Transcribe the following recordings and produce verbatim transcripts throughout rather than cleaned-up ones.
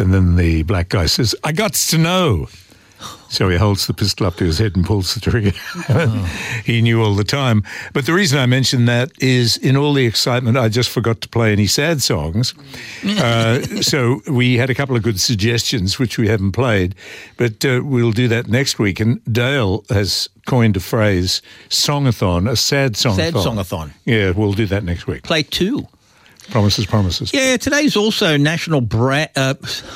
And then the black guy says, I got to know. So he holds the pistol up to his head and pulls the trigger. Oh. He knew all the time. But the reason I mention that is in all the excitement, I just forgot to play any sad songs. uh, so we had a couple of good suggestions, which we haven't played. But uh, we'll do that next week. And Dale has coined a phrase, songathon, a sad songathon. Sad songathon. Yeah, we'll do that next week. Play two. Promises, promises. Yeah, today's also National Bra- uh,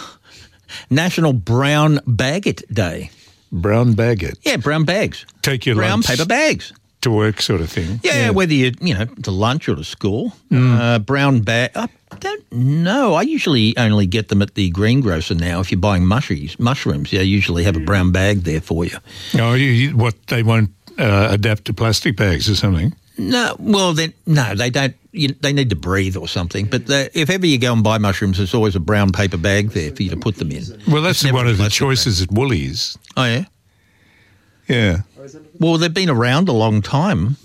National Brown Baggett Day. Brown baggett. Yeah, brown bags. Take your brown lunch paper bags to work, sort of thing. Yeah, yeah. whether you you know to lunch or to school. Mm. Uh, brown bag. I don't know. I usually only get them at the greengrocer now. If you're buying mushrooms, mushrooms, they usually have a brown bag there for you. Oh, you, you, what they won't uh, adapt to plastic bags or something? No, well then no, they don't. You, they need to breathe or something. But the, if ever you go and buy mushrooms, there's always a brown paper bag there for you to put them in. Well, that's one of the choices at Woolies. Oh, yeah? Yeah. Well, they've been around a long time.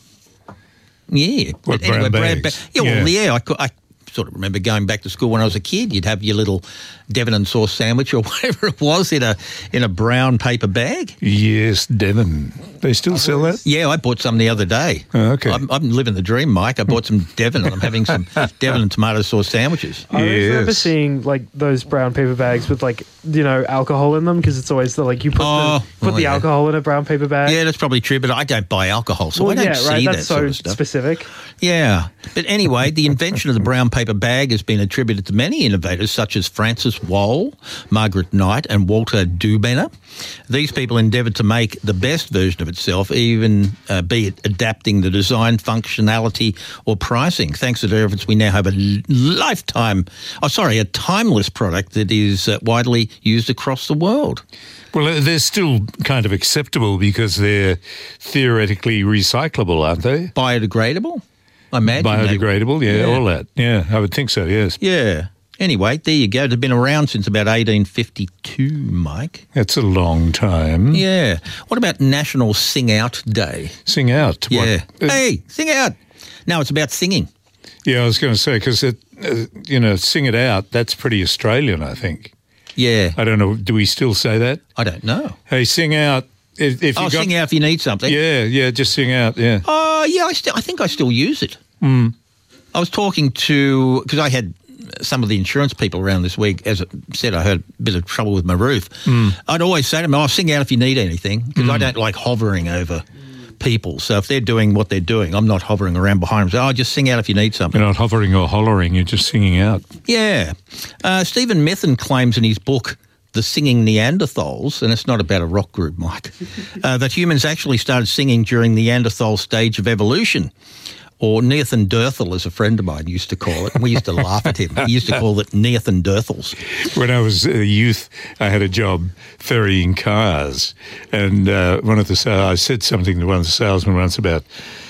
Yeah. What, but anyway, brown bags? Ba- yeah, well, yeah, I, I sort of remember going back to school when I was a kid. You'd have your little Devon and sauce sandwich or whatever it was in a in a brown paper bag. Yes, Devon. They still sell that? Yeah, I bought some the other day. Oh, okay. I'm, I'm living the dream, Mike. I bought some Devon and I'm having some Devon and tomato sauce sandwiches. I Yes. remember seeing like those brown paper bags with like, you know, alcohol in them because it's always the, like you put Oh, the, put oh, the yeah. alcohol in a brown paper bag. Yeah, that's probably true, but I don't buy alcohol, so well, I don't yeah, see right. that That's so sort of stuff. specific. Yeah. But anyway, the invention of the brown paper bag has been attributed to many innovators such as Francis Wall, Margaret Knight and Walter Dubenner. These people endeavoured to make the best version of itself, even uh, be it adapting the design, functionality or pricing. Thanks to their efforts, we now have a lifetime, oh sorry, a timeless product that is uh, widely used across the world. Well, they're still kind of acceptable because they're theoretically recyclable, aren't they? Biodegradable? I imagine. Biodegradable, yeah, Yeah. all that. Yeah, I would think so, yes. Yeah. Anyway, there you go. They've been around since about eighteen fifty-two, Mike. That's a long time. Yeah. What about National Sing Out Day? Sing out. What? Yeah. Uh, Hey, sing out. No, it's about singing. Yeah, I was going to say, because, it, uh, you know, sing it out, that's pretty Australian, I think. Yeah. I don't know, do we still say that? I don't know. Hey, sing out. If, if Oh, you got, sing out if you need something. Yeah, yeah, just sing out, yeah. Oh, yeah, I, still, I think I still use it. Mm. I was talking to, because I had some of the insurance people around this week, as I said, I had a bit of trouble with my roof. Mm. I'd always say to them, oh, sing out if you need anything, because Mm. I don't like hovering over people. So if they're doing what they're doing, I'm not hovering around behind them. So, oh, just sing out if you need something. You're not hovering or hollering, you're just singing out. Yeah. Uh, Stephen Methven claims in his book, The Singing Neanderthals, and it's not about a rock group, Mike, uh, that humans actually started singing during the Neanderthal stage of evolution. Or Neanderthal, as a friend of mine used to call it. And we used to laugh at him. He used to call it Neanderthals. When I was a youth, I had a job ferrying cars, and uh, one of the sal- I said something to one of the salesmen once about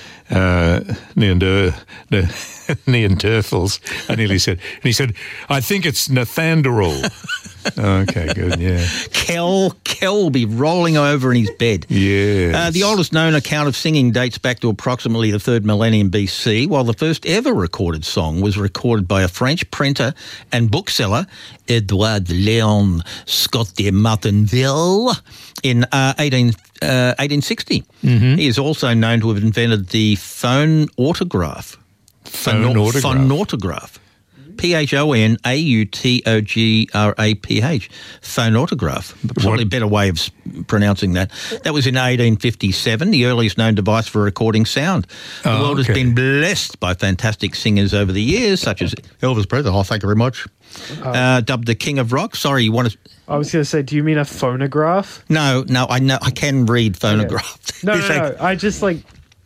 uh, Neander, ne- Neanderthals. I nearly said, and he said, "I think it's Nathanderall." Okay, good, yeah. Kel, Kel will be rolling over in his bed. Yes. Uh, the oldest known account of singing dates back to approximately the third millennium B C, while the first ever recorded song was recorded by a French printer and bookseller, Edouard Léon Scott de Martinville, in uh, eighteen, uh, eighteen sixty. Mm-hmm. He is also known to have invented the phone autograph. Phone Phon- autograph. Phonautograph. P H O N A U T O G R A P H. Phonautograph. Probably What? a better way of s- pronouncing that. That was in eighteen fifty-seven, the earliest known device for recording sound. The Oh, world okay. has been blessed by fantastic singers over the years, such as Elvis Presley. Oh, thank you very much. Uh, dubbed the King of Rock. Sorry, you want to... I was going to say, do you mean a phonograph? No, no, I know. I can read phonograph. No, no, It's like- no. I just like.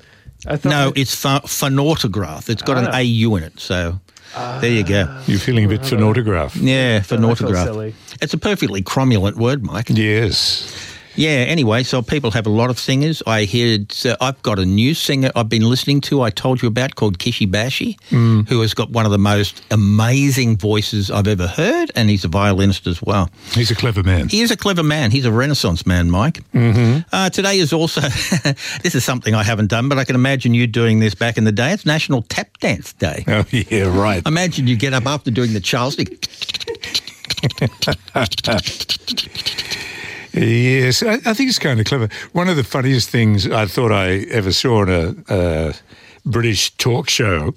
I thought. No, it's pho- phonautograph. It's got an Ah. A U in it, so there you go. You're feeling a bit phonautograph. Yeah, I feel phonautograph. silly. It's a perfectly cromulent word, Mike. Yes. Yeah, anyway, so people have a lot of singers. I heard, uh, I've got a new singer I've been listening to, I told you about, called Kishi Bashi, Mm. who has got one of the most amazing voices I've ever heard, and he's a violinist as well. He's a clever man. He is a clever man. He's a Renaissance man, Mike. Mm-hmm. Uh, today is also, this is something I haven't done, but I can imagine you doing this back in the day. It's National Tap Dance Day. Oh, yeah, right. Imagine you get up after doing the Charleston. Yes, I, I think it's kind of clever. One of the funniest things I thought I ever saw in a, a British talk show,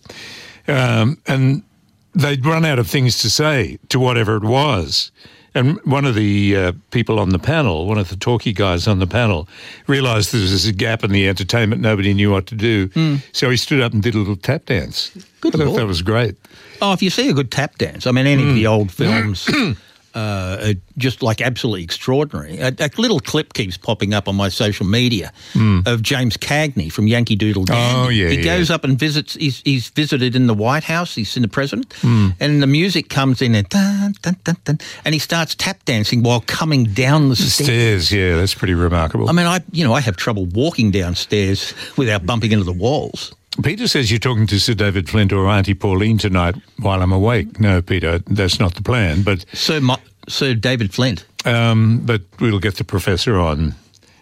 um, and they'd run out of things to say to whatever it was. And one of the uh, people on the panel, one of the talkie guys on the panel, realised there was a gap in the entertainment. Nobody knew what to do. Mm. So he stood up and did a little tap dance. Good I thought Lord. that was great. Oh, if you see a good tap dance, I mean, any mm. of the old films... Uh, are just like absolutely extraordinary. A, a little clip keeps popping up on my social media mm. of James Cagney from Yankee Doodle Dandy. Oh, yeah, He yeah. goes up and visits, he's, he's visited in the White House, he's seen the president, Mm. and the music comes in and dun, dun, dun, dun, and he starts tap dancing while coming down the stairs. Stairs, yeah, that's pretty remarkable. I mean, I you know, I have trouble walking downstairs without bumping into the walls. Peter says you're talking to Sir David Flint or Auntie Pauline tonight while I'm awake. No, Peter, that's not the plan. But Sir, Mo- Sir David Flint. Um, but we'll get the professor on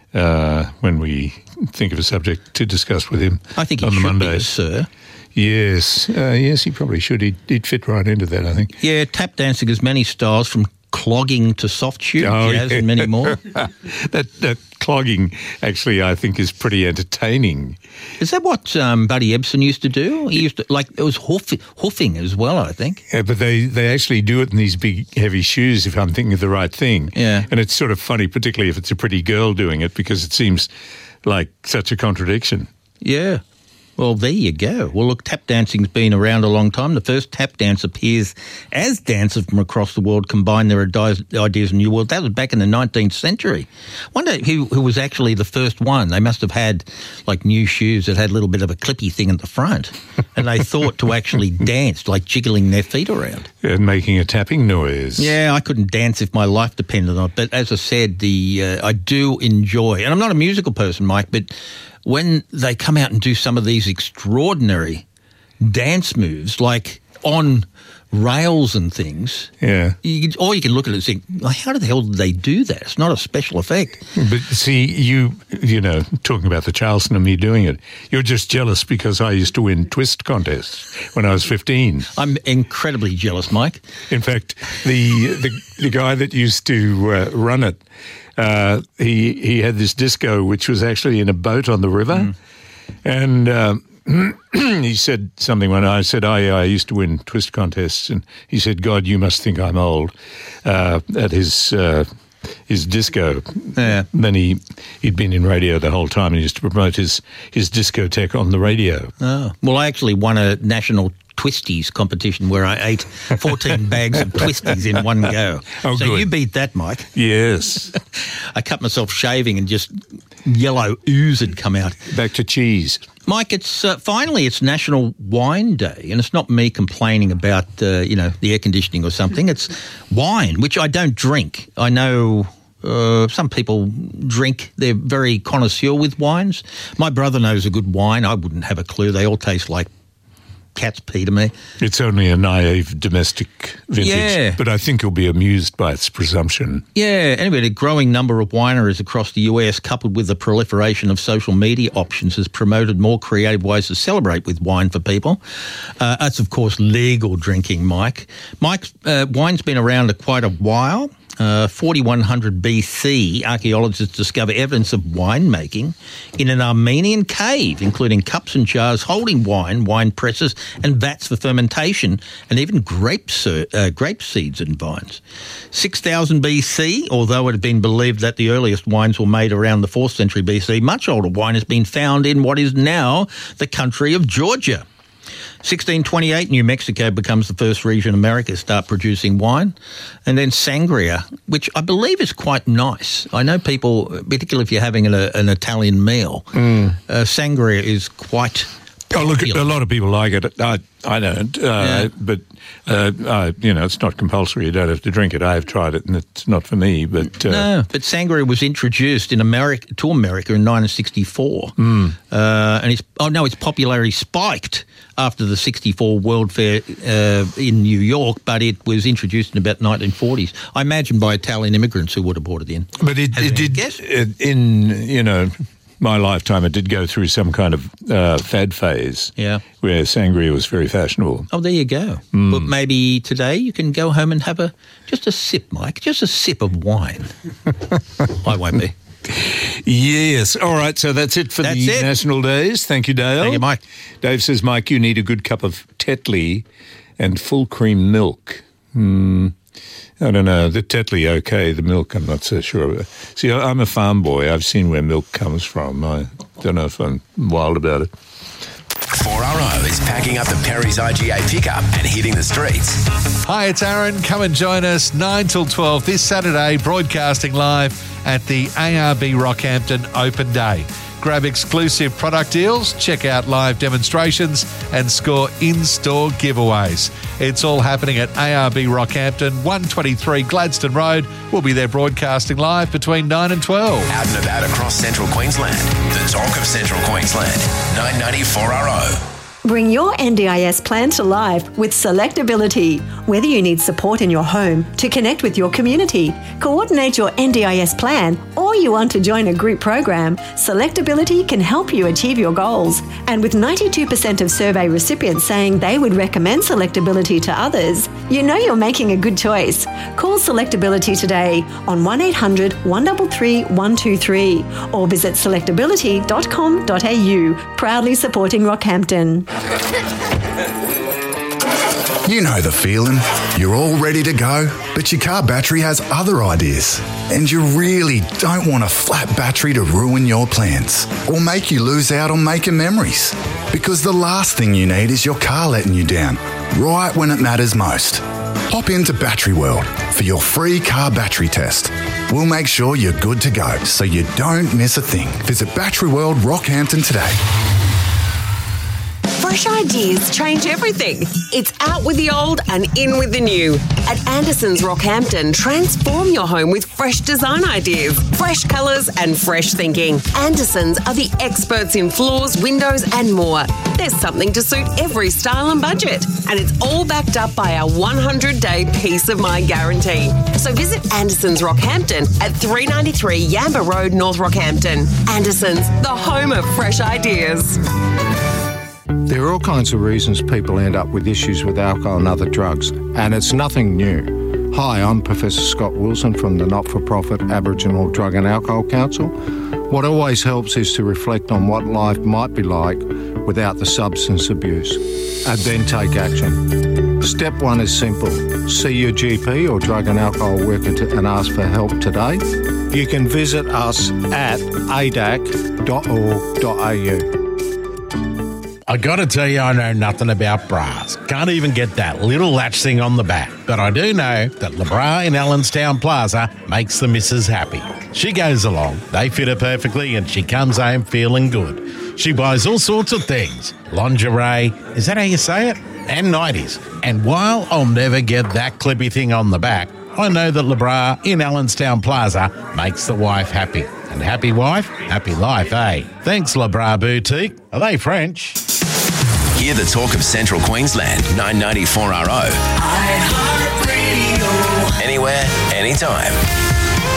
uh, when we think of a subject to discuss with him. I think he on the should Mondays. be a sir. Yes, uh, yes, he probably should. He'd, he'd fit right into that, I think. Yeah, tap dancing has many styles, from clogging to soft shoe, Oh, jazz, yeah. and many more. that, that clogging, actually, I think is pretty entertaining. Is that what um, Buddy Ebsen used to do? He used to, like, it was hoof, hoofing as well, I think. Yeah, but they, they actually do it in these big, heavy shoes, if I'm thinking of the right thing. Yeah. And it's sort of funny, particularly if it's a pretty girl doing it, because it seems like such a contradiction. Yeah. Well, there you go. Well, look, tap dancing's been around a long time. The first tap dance appears as dancers from across the world combine their ideas ideas in New World. That was back in the nineteenth century. Wonder who, who was actually the first one. They must have had, like, new shoes that had a little bit of a clippy thing at the front, and they thought to actually dance, like jiggling their feet around. And making a tapping noise. Yeah, I couldn't dance if my life depended on it. But as I said, the uh, I do enjoy, and I'm not a musical person, Mike, but when they come out and do some of these extraordinary dance moves, like on rails and things, Yeah. you can, or you can look at it and think, well, how the hell did they do that? It's not a special effect. But see, you, you know, talking about the Charleston and me doing it, you're just jealous because I used to win twist contests when I was fifteen. I'm incredibly jealous, Mike. In fact, the the, the guy that used to uh, run it, uh, he he had this disco which was actually in a boat on the river, mm. and um, he said something when I said, I, I used to win twist contests, and he said, God, you must think I'm old, uh, at his uh, his disco. Yeah. Then he, he'd been in radio the whole time and he used to promote his, his discotheque on the radio. Oh. Well, I actually won a national Twisties competition where I ate fourteen bags of Twisties in one go. Oh, so good. you beat that, Mike. Yes. I cut myself shaving and just yellow ooze had come out. Back to cheese. Mike, it's uh, finally it's National Wine Day, and it's not me complaining about uh, you know the air conditioning or something. It's wine, which I don't drink. I know uh, some people drink; they're very connoisseur with wines. My brother knows a good wine. I wouldn't have a clue. They all taste like cat's pee to me. It's only a naive domestic vintage, Yeah. but I think you'll be amused by its presumption. Yeah, anyway, the growing number of wineries across the U S, coupled with the proliferation of social media options, has promoted more creative ways to celebrate with wine for people. Uh, that's, of course, legal drinking, Mike. Mike, uh, wine's been around quite a while. Uh, forty-one hundred B C, archaeologists discover evidence of winemaking in an Armenian cave, including cups and jars holding wine, wine presses, and vats for fermentation, and even grape, uh, grape seeds and vines. six thousand B C, although it had been believed that the earliest wines were made around the fourth century B C, much older wine has been found in what is now the country of Georgia. sixteen twenty-eight, New Mexico becomes the first region in America to start producing wine. And then sangria, which I believe is quite nice. I know people, particularly if you're having an, an Italian meal, mm. uh, sangria is quite Oh, look, popular. a lot of people like it. I, I don't, uh, Yeah. but, uh, I, you know, it's not compulsory. You don't have to drink it. I have tried it, and it's not for me. But uh, No, but sangria was introduced in America to America in nineteen sixty-four. Mm. Uh, and it's, oh no, its popularity spiked after the sixty-four World Fair uh, in New York, but it was introduced in about nineteen forties. I imagine by Italian immigrants who would have brought it in. But it, Has it any did, guess? it, in, you know, my lifetime, it did go through some kind of uh, fad phase. Yeah. Where sangria was very fashionable. Oh, there you go. Mm. But maybe today you can go home and have a just a sip, Mike, just a sip of wine. I won't be. Yes. All right, so that's it for that's the it. National Days. Thank you, Dale. Thank you, Mike. Dave says, Mike, you need a good cup of Tetley and full cream milk. Hmm. I don't know. The Tetley, okay. The milk, I'm not so sure about. See, I'm a farm boy. I've seen where milk comes from. I don't know if I'm wild about it. four R O is packing up the Perry's I G A pickup and hitting the streets. Hi, it's Aaron. Come and join us nine till twelve this Saturday, broadcasting live at the A R B Rockhampton Open Day. Grab exclusive product deals, check out live demonstrations and score in-store giveaways. It's all happening at A R B Rockhampton, one twenty-three Gladstone Road. We'll be there broadcasting live between nine and twelve. Out and about across Central Queensland. The talk of Central Queensland. nine ninety four R O. Bring your N D I S plan to life with Selectability. Whether you need support in your home to connect with your community, coordinate your N D I S plan, or you want to join a group program, Selectability can help you achieve your goals. And with ninety-two percent of survey recipients saying they would recommend Selectability to others, you know you're making a good choice. Call Selectability today on one eight hundred, one three three, one two three or visit selectability dot com dot a u. Proudly supporting Rockhampton. You know the feeling. You're all ready to go, but your car battery has other ideas. And you really don't want a flat battery to ruin your plans or make you lose out on making memories. Because the last thing you need is your car letting you down, right when it matters most. Hop into Battery World for your free car battery test. We'll make sure you're good to go so you don't miss a thing. Visit Battery World Rockhampton today. Fresh ideas change everything. It's out with the old and in with the new. At Anderson's Rockhampton, transform your home with fresh design ideas, fresh colours and fresh thinking. Anderson's are the experts in floors, windows and more. There's something to suit every style and budget. And it's all backed up by our one hundred day peace of mind guarantee. So visit Anderson's Rockhampton at three ninety-three Yamba Road, North Rockhampton. Anderson's, the home of fresh ideas. There are all kinds of reasons people end up with issues with alcohol and other drugs, and it's nothing new. Hi, I'm Professor Scott Wilson from the not-for-profit Aboriginal Drug and Alcohol Council. What always helps is to reflect on what life might be like without the substance abuse, and then take action. Step one is simple. See your G P or drug and alcohol worker to, and ask for help today. You can visit us at a d a c dot org dot a u. I got to tell you, I know nothing about bras. Can't even get that little latch thing on the back. But I do know that LeBra in Allenstown Plaza makes the missus happy. She goes along, they fit her perfectly, and she comes home feeling good. She buys all sorts of things. Lingerie, is that how you say it? And nighties. And while I'll never get that clippy thing on the back, I know that LeBra in Allenstown Plaza makes the wife happy. And happy wife, happy life, eh? Thanks, LeBra Boutique. Are they French? Hear the talk of Central Queensland, nine ninety four R O. iHeartRadio. Anywhere, anytime.